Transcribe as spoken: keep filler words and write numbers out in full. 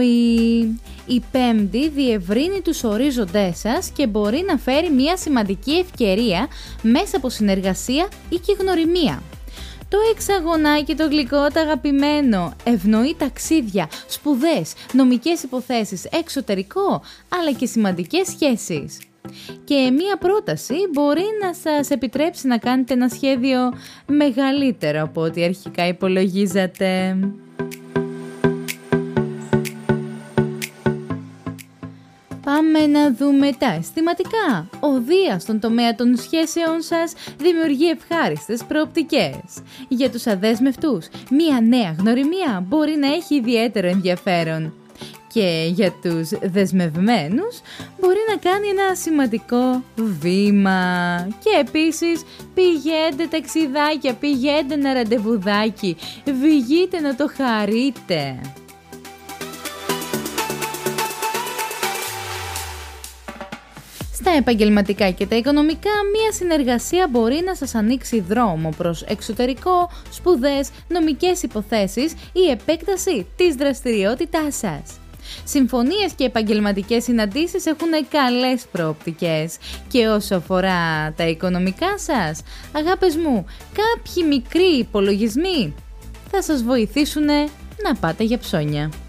Ζώη. Η Πέμπτη διευρύνει τους ορίζοντές σας και μπορεί να φέρει μια σημαντική ευκαιρία μέσα από συνεργασία ή και γνωριμία. Το εξαγωνάκι το γλυκό, το αγαπημένο, ευνοεί ταξίδια, σπουδές, νομικές υποθέσεις, εξωτερικό, αλλά και σημαντικές σχέσεις. Και μία πρόταση μπορεί να σας επιτρέψει να κάνετε ένα σχέδιο μεγαλύτερο από ό,τι αρχικά υπολογίζατε. Πάμε να δούμε τα αισθηματικά. Ο Δίας στον τομέα των σχέσεων σας δημιουργεί ευχάριστες προοπτικές. Για τους αδέσμευτους, μία νέα γνωριμία μπορεί να έχει ιδιαίτερο ενδιαφέρον. Και για τους δεσμευμένους μπορεί να κάνει ένα σημαντικό βήμα. Και επίσης πηγαίνετε ταξιδάκια, πηγαίνετε ένα ραντεβουδάκι, βγείτε να το χαρείτε. Στα επαγγελματικά και τα οικονομικά, μία συνεργασία μπορεί να σας ανοίξει δρόμο προς εξωτερικό, σπουδές, νομικές υποθέσεις ή επέκταση της δραστηριότητάς σας. Συμφωνίες και επαγγελματικές συναντήσεις έχουν καλές προοπτικές. Και όσο αφορά τα οικονομικά σας, αγάπες μου, κάποιοι μικροί υπολογισμοί θα σας βοηθήσουν να πάτε για ψώνια.